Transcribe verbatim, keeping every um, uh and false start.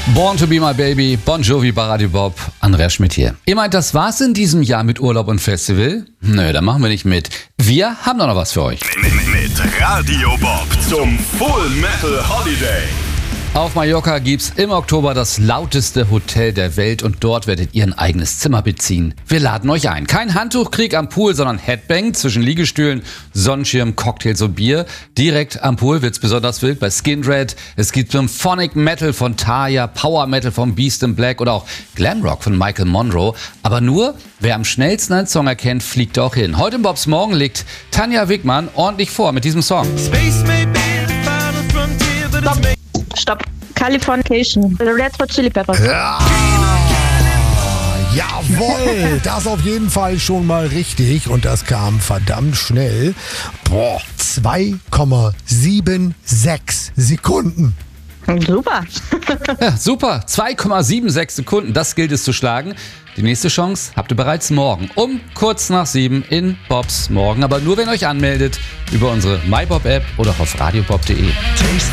Born to be my baby, Bon Jovi bei Radio Bob, Andreas Schmidt hier. Ihr meint, das war's in diesem Jahr mit Urlaub und Festival? Nö, da machen wir nicht mit. Wir haben doch noch was für euch. Mit, mit Radio Bob zum Full Metal Holiday. Auf Mallorca gibt's im Oktober das lauteste Hotel der Welt und dort werdet ihr ein eigenes Zimmer beziehen. Wir laden euch ein. Kein Handtuchkrieg am Pool, sondern Headbang zwischen Liegestühlen, Sonnenschirm, Cocktails und Bier. Direkt am Pool wird's besonders wild bei Skindred. Es gibt Symphonic Metal von Taya, Power Metal von Beast in Black oder auch Glamrock von Michael Monroe. Aber nur, wer am schnellsten einen Song erkennt, fliegt auch hin. Heute im Bobs Morgen legt Tanja Wickmann ordentlich vor mit diesem Song. Space may be the final frontier, but it's Stopp. Californication. The Red Hot Chili Peppers. Ja, jawohl, das auf jeden Fall schon mal richtig und das kam verdammt schnell. Boah, zwei Komma sechsundsiebzig Sekunden. Super. Ja, super, zwei Komma sechsundsiebzig Sekunden, das gilt es zu schlagen. Die nächste Chance habt ihr bereits morgen um kurz nach sieben in Bobs Morgen. Aber nur, wenn ihr euch anmeldet über unsere MyBob-App oder auf radiobob punkt de.